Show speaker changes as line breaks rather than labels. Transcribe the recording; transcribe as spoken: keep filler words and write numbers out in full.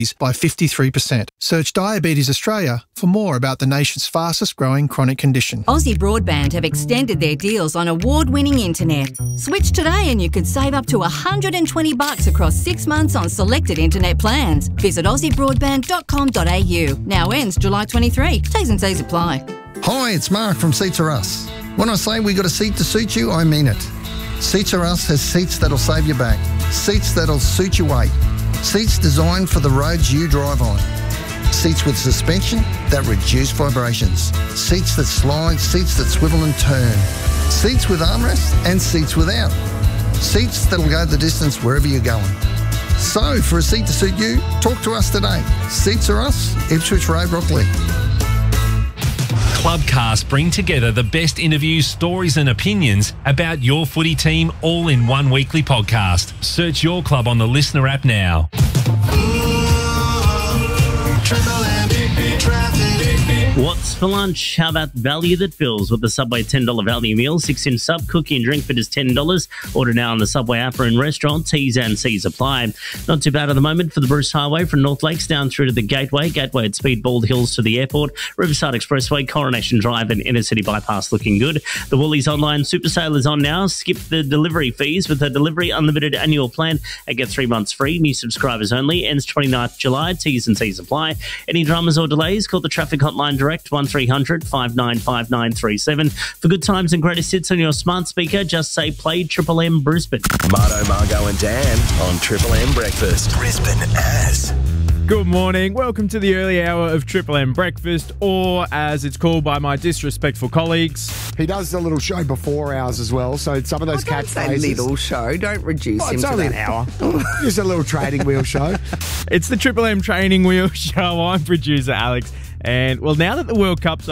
by fifty-three percent. Search Diabetes Australia for more about the nation's fastest growing chronic condition.
Aussie Broadband have extended their deals on award-winning internet. Switch today and you could save up to one hundred twenty bucks across six months on selected internet plans. Visit aussie broadband dot com dot a u. Now ends July twenty-third. T's and C's apply.
Hi, it's Mark from Seats Are Us. When I say we got a seat to suit you, I mean it. Seats Are Us has seats that'll save your back. Seats that'll suit your weight. Seats designed for the roads you drive on. Seats with suspension that reduce vibrations. Seats that slide, seats that swivel and turn. Seats with armrests and seats without. Seats that'll go the distance wherever you're going. So, for a seat to suit you, talk to us today. Seats Are Us, Ipswich Road, Rockley.
Clubcast bring together the best interviews, stories and opinions about your footy team all in one weekly podcast. Search your club on the Listener app now.
What's for lunch? How about value that fills with the Subway ten dollars value meal? Six-inch sub, cookie and drink for just ten dollars. Order now on the Subway app or in restaurant. T's and C's apply. Not too bad at the moment for the Bruce Highway from North Lakes down through to the Gateway. Gateway at Speed Bald Hills to the airport. Riverside Expressway, Coronation Drive and Inner City Bypass looking good. The Woolies Online Super Sale is on now. Skip the delivery fees with a delivery unlimited annual plan and get three months free. New subscribers only. Ends twenty-ninth of July. T's and C's apply. Any dramas or delays, call the traffic hotline direct one three hundred five nine five nine three seven. For good times and greatest hits on your smart speaker, just say play Triple M Brisbane.
Marto, Margo and Dan on Triple M Breakfast. Brisbane as.
Good morning. Welcome to the early hour of Triple M Breakfast, or as it's called by my disrespectful colleagues.
He does a little show before hours as well, so some of those
oh, don't
catchphrases.
say little show. Don't reduce
oh,
him
it's
to
only
that.
an hour. Just a little training wheel show.
It's the Triple M Training Wheel Show. I'm producer Alex. And, well, now that the World Cup's